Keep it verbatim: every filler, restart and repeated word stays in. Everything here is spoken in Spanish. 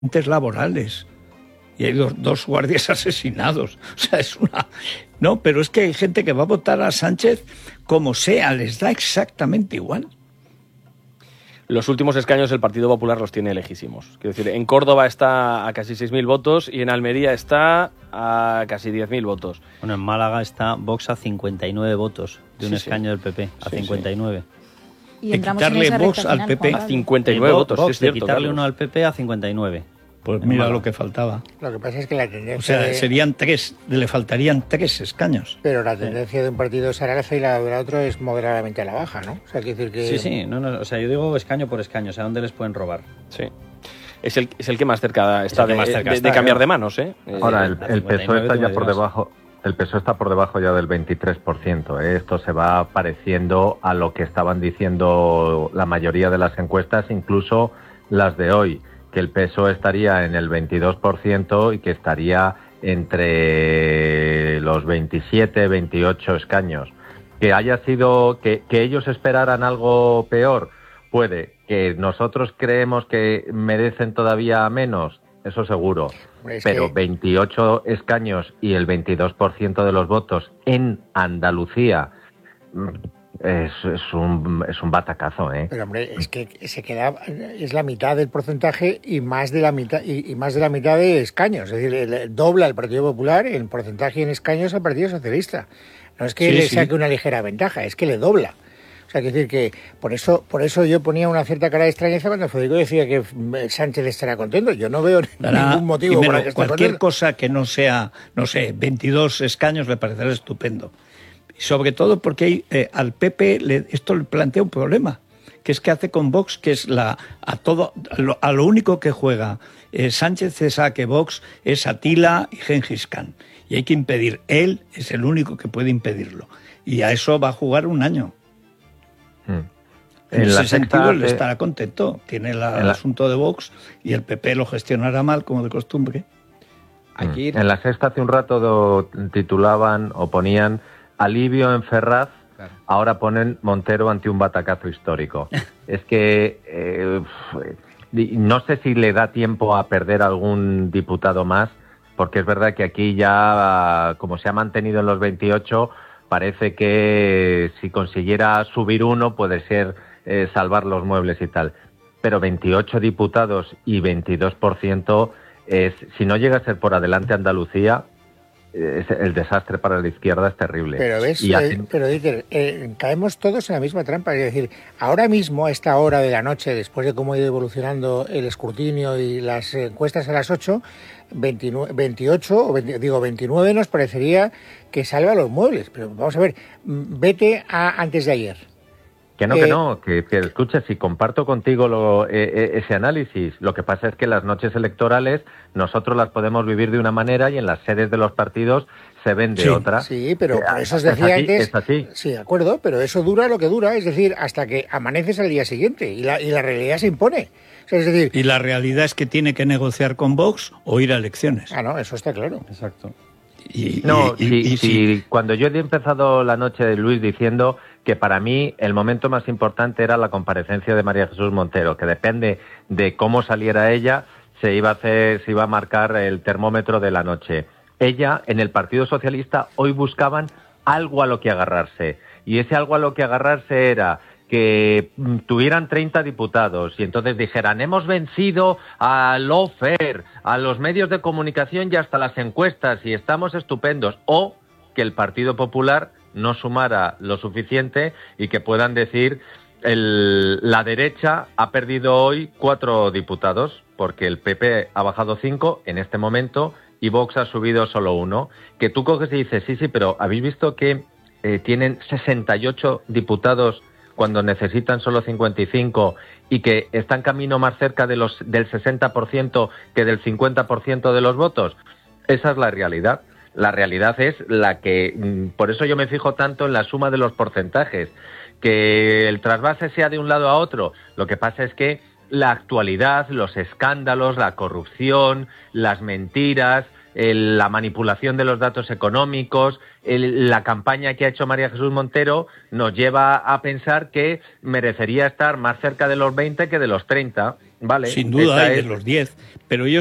laborales. Y hay dos, dos guardias asesinados. O sea, es una... No, pero es que hay gente que va a votar a Sánchez como sea, les da exactamente igual. Los últimos escaños el Partido Popular los tiene lejísimos. Quiero decir, en Córdoba está a casi seis mil votos y en Almería está a casi diez mil votos. Bueno, en Málaga está Vox a cincuenta y nueve votos de un sí, escaño sí. del P P, a sí, cincuenta y nueve. Sí. Y entramos en esa Vox al P P a cincuenta y nueve votos, Vox, sí, es cierto, de quitarle Carlos. uno al P P a cincuenta y nueve. Pues mira Málaga. Lo que faltaba. Lo que pasa es que la tendencia... O sea, de... serían tres, le faltarían tres escaños. Pero la tendencia sí. de un partido es a la alza y la del otro es moderadamente a la baja, ¿no? O sea, quiere decir que... Sí, sí, no, no, o sea, yo digo escaño por escaño, o sea, ¿dónde les pueden robar? Sí. Es el, es el que más cerca está, de, más cerca de, está, de cambiar claro. de manos, ¿eh? Ahora, el, el P S O E está ya por debajo... El P S O E está por debajo ya del veintitrés por ciento. ¿eh? Esto se va pareciendo a lo que estaban diciendo la mayoría de las encuestas, incluso las de hoy, que el P S O E estaría en el veintidós por ciento y que estaría entre los veintisiete, veintiocho escaños. Que haya sido, que, que ellos esperaran algo peor, puede. Que nosotros creemos que merecen todavía menos, eso seguro. Es Pero que... veintiocho escaños y el veintidós por ciento de los votos en Andalucía es, es, un, es un batacazo, ¿eh? Pero hombre, es que se queda, es la mitad del porcentaje y más de la mitad y, y más de la mitad de escaños. Es decir, el, dobla el Partido Popular en porcentaje y en escaños al Partido Socialista. No es que sí, le saque sí. una ligera ventaja, es que le dobla. O sea, quiero decir que por eso por eso yo ponía una cierta cara de extrañeza cuando Federico decía que Sánchez estará contento. Yo no veo Dará, ningún motivo primero, para que esté cualquier contento. cosa que no sea, no sé, veintidós escaños le parecerá estupendo. Y sobre todo porque hay, eh, al P P le, esto le plantea un problema, que es que hace con Vox, que es la a todo a lo, a lo único que juega eh, Sánchez es a que Vox es Atila y Gengis Khan. Y hay que impedir, él es el único que puede impedirlo. Y a eso va a jugar un año. En, en ese sentido, él estará contento. Tiene la, el la... asunto de Vox y el P P lo gestionará mal, como de costumbre. Aquí... En la Sexta hace un rato do, titulaban o ponían alivio en Ferraz, claro. Ahora ponen Montero ante un batacazo histórico. Es que eh, no sé si le da tiempo a perder algún diputado más, porque es verdad que aquí ya, como se ha mantenido en los veintiocho... parece que si consiguiera subir uno puede ser eh, salvar los muebles y tal. Pero veintiocho diputados y veintidós por ciento, es, si no llega a ser por adelante Andalucía, es, el desastre para la izquierda es terrible. Pero ves, y así... eh, pero Dieter, eh, caemos todos en la misma trampa. Es decir, ahora mismo, a esta hora de la noche, después de cómo ha ido evolucionando el escrutinio y las encuestas a las ocho, veintinueve, veintiocho, o veinte, digo veintinueve nos parecería que salva los muebles. Pero vamos a ver, vete a antes de ayer. Que no, eh, que no, que, que escucha, si comparto contigo lo, eh, ese análisis, lo que pasa es que las noches electorales nosotros las podemos vivir de una manera y en las sedes de los partidos se ven de sí, otra. Sí, pero por eso os decía es así, antes... Es así. Sí, de acuerdo, pero eso dura lo que dura, es decir, hasta que amaneces al día siguiente y la, y la realidad se impone. O sea, es decir... Y la realidad es que tiene que negociar con Vox o ir a elecciones. Ah, no, eso está claro. Exacto. Y, no, y, y, y, y si, si cuando yo he empezado la noche de Luis diciendo que para mí el momento más importante era la comparecencia de María Jesús Montero, que depende de cómo saliera ella, se iba a hacer, se iba a marcar el termómetro de la noche. Ella, en el Partido Socialista, hoy buscaban algo a lo que agarrarse, y ese algo a lo que agarrarse era que tuvieran treinta diputados y entonces dijeran, hemos vencido a lawfare, a los medios de comunicación y hasta las encuestas y estamos estupendos, o que el Partido Popular no sumara lo suficiente y que puedan decir el, la derecha ha perdido hoy cuatro diputados porque el P P ha bajado cinco en este momento y Vox ha subido solo uno, que tú coges y dices, sí, sí, pero ¿habéis visto que eh, tienen sesenta y ocho diputados cuando necesitan solo cincuenta y cinco y que están camino más cerca de los del sesenta por ciento que del cincuenta por ciento de los votos? Esa es la realidad. La realidad es la que, por eso yo me fijo tanto en la suma de los porcentajes, que el trasvase sea de un lado a otro. Lo que pasa es que la actualidad, los escándalos, la corrupción, las mentiras, el, la manipulación de los datos económicos, el, la campaña que ha hecho María Jesús Montero nos lleva a pensar que merecería estar más cerca de los veinte que de los treinta. Vale, sin duda, esa hay de es- los diez, pero yo